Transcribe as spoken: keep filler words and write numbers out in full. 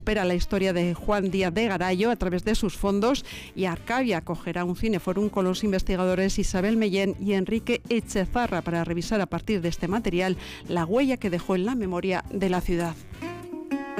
Recupera la historia de Juan Díaz de Garayo a través de sus fondos, y Arcavia acogerá un cineforum con los investigadores Isabel Mellén y Enrique Echezarra para revisar a partir de este material la huella que dejó en la memoria de la ciudad.